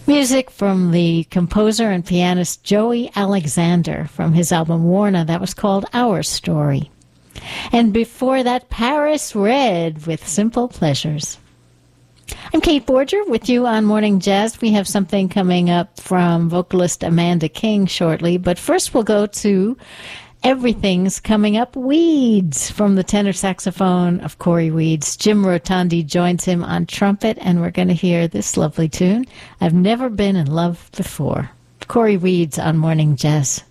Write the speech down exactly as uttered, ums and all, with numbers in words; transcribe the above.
Music from the composer and pianist Joey Alexander from his album Warna. That was called Our Story. And before that, Paris Red with Simple Pleasures. I'm Kate Borger with you on Morning Jazz. We have something coming up from vocalist Amanda King shortly, but first we'll go to Everything's Coming Up Weeds from the tenor saxophone of Corey Weeds. Jim Rotondi joins him on trumpet, and we're going to hear this lovely tune, I've Never Been in Love Before. Corey Weeds on Morning Jazz.